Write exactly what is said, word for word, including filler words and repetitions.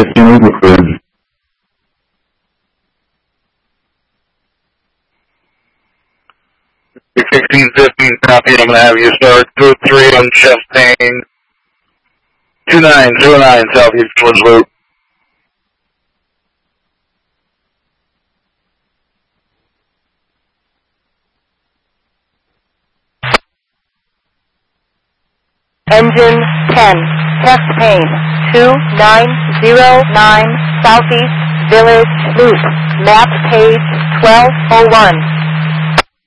fifteen Eagleford. sixteen fifteen, copy. I'm going to have you start two three on Chastain. two nine zero nine, Southeast Village Loop. Engine ten, test pane, two nine zero nine, Southeast Village Loop, map page twelve oh one.